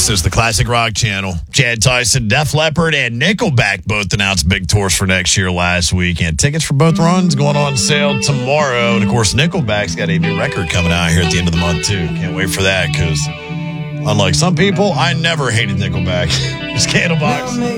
This is the Classic Rock Channel. Chad Tyson, Def Leppard, and Nickelback both announced big tours for next year last week. And tickets for both runs going on sale tomorrow. And, of course, Nickelback's got a new record coming out here at the end of the month, too. Can't wait for that because, unlike some people, I never hated Nickelback. It's Candlebox.